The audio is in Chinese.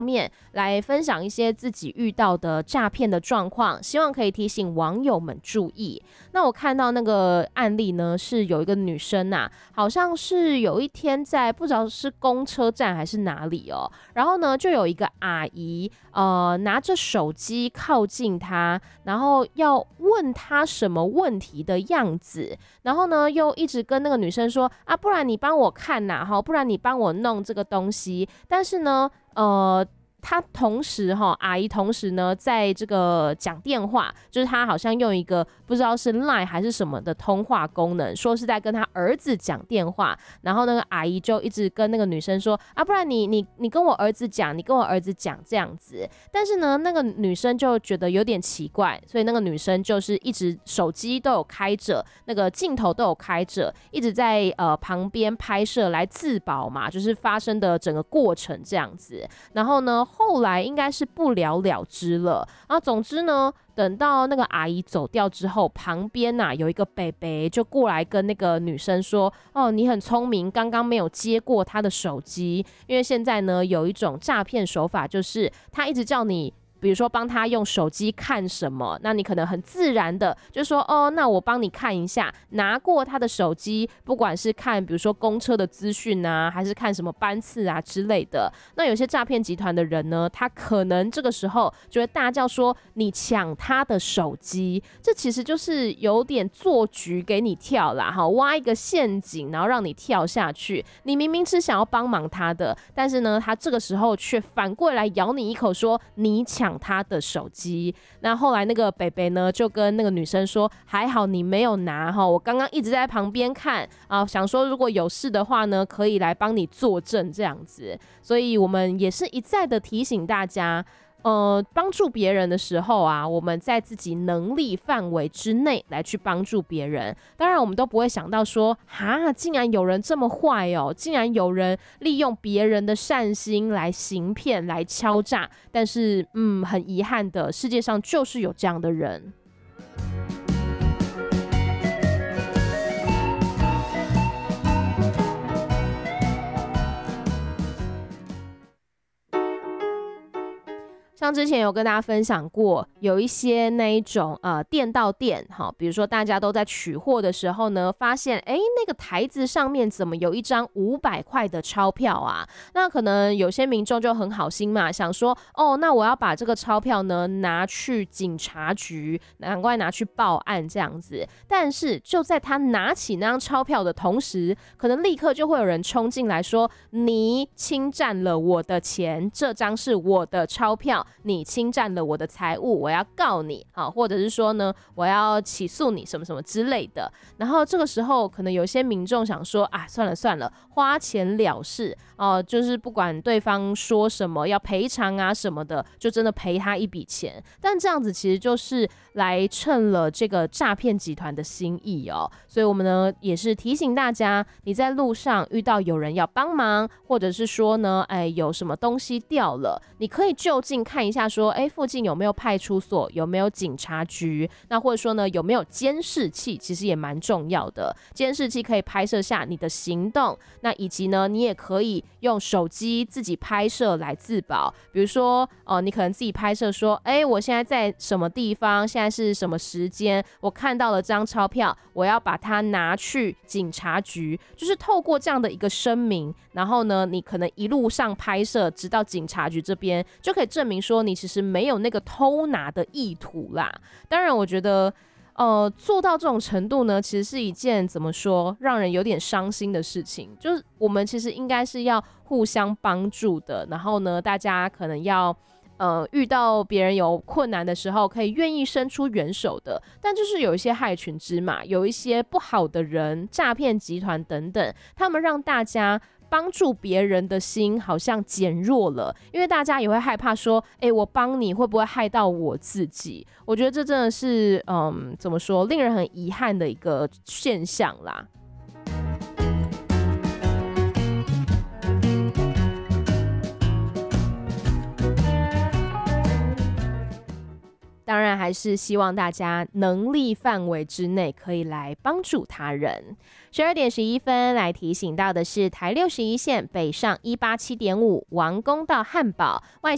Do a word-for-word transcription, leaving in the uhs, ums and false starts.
面来分享一些自己遇到的诈骗的状况，希望可以提醒网友们注意。那我看到那个案例呢，是有一个女生啊，好像是有一天在不知道是公车站还是哪里哦，然后呢就有一个阿姨呃拿着手机靠近她，然后要问她什么问题的样子，然后呢又一直跟那个女生说啊，不然你帮我看呐、啊，不然你帮我弄这个东西，但是呢呃，他同时哈，阿姨同时呢，在这个讲电话，就是他好像用一个不知道是 Line 还是什么的通话功能，说是在跟他儿子讲电话，然后那个阿姨就一直跟那个女生说啊，不然你你你跟我儿子讲，你跟我儿子讲这样子。但是呢，那个女生就觉得有点奇怪，所以那个女生就是一直手机都有开着，那个镜头都有开着，一直在呃旁边拍摄来自保嘛，就是发生的整个过程这样子。然后呢，后来应该是不了了之了。然后总之呢，等到那个阿姨走掉之后，旁边呐、啊、有一个伯伯就过来跟那个女生说：“哦，你很聪明，刚刚没有接过他的手机，因为现在呢有一种诈骗手法，就是他一直叫你。”比如说帮他用手机看什么，那你可能很自然的就说哦，那我帮你看一下，拿过他的手机，不管是看比如说公车的资讯啊，还是看什么班次啊之类的。那有些诈骗集团的人呢，他可能这个时候就会大叫说你抢他的手机，这其实就是有点做局给你跳啦，哈，挖一个陷阱，然后让你跳下去。你明明是想要帮忙他的，但是呢，他这个时候却反过来咬你一口说你抢他的手机。那后来那个北北呢就跟那个女生说，还好你没有拿哈，我刚刚一直在旁边看啊，想说如果有事的话呢，可以来帮你作证这样子。所以我们也是一再的提醒大家，呃，帮助别人的时候啊，我们在自己能力范围之内来去帮助别人。当然，我们都不会想到说，哈，竟然有人这么坏哦，竟然有人利用别人的善心来行骗、来敲诈。但是，嗯，很遗憾的，世界上就是有这样的人。像之前有跟大家分享过，有一些那一种呃店到店，好，比如说大家都在取货的时候呢，发现哎那个台子上面怎么有一张五百块的钞票啊？那可能有些民众就很好心嘛，想说哦，那我要把这个钞票呢拿去警察局，难怪拿去报案这样子。但是就在他拿起那张钞票的同时，可能立刻就会有人冲进来说，你侵占了我的钱，这张是我的钞票。你侵占了我的财物，我要告你，好，或者是说呢，我要起诉你什么什么之类的。然后这个时候，可能有些民众想说，啊，算了算了，花钱了事哦、呃，就是不管对方说什么要赔偿啊什么的，就真的赔他一笔钱。但这样子其实就是来趁了这个诈骗集团的心意哦。所以我们呢也是提醒大家，你在路上遇到有人要帮忙，或者是说呢，哎，有什么东西掉了，你可以就近看一下说，哎，附近有没有派出所，有没有警察局，那或者说呢，有没有监视器，其实也蛮重要的。监视器可以拍摄下你的行动，那以及呢，你也可以用手机自己拍摄来自保。比如说，呃，你可能自己拍摄说，哎，我现在在什么地方，现在是什么时间，我看到了这张钞票，我要把它拿去警察局，就是透过这样的一个声明，然后呢，你可能一路上拍摄，直到警察局这边，就可以证明说你其实没有那个偷拿的意图啦。当然我觉得呃，做到这种程度呢，其实是一件怎么说让人有点伤心的事情，就是我们其实应该是要互相帮助的，然后呢大家可能要呃，遇到别人有困难的时候可以愿意伸出援手的。但就是有一些害群之马，有一些不好的人，诈骗集团等等，他们让大家帮助别人的心好像减弱了，因为大家也会害怕说，哎、欸，我帮你会不会害到我自己？我觉得这真的是，嗯，怎么说，令人很遗憾的一个现象啦。当然还是希望大家能力范围之内可以来帮助他人。十二点十一分来提醒到的是，台六十一线北上一八七点五王公到汉堡外